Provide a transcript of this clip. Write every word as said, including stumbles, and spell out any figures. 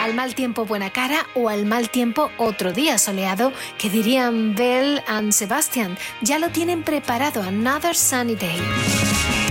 Al mal tiempo buena cara o al mal tiempo otro día soleado, que dirían Belle and Sebastian. Ya lo tienen preparado, Another Sunny Day.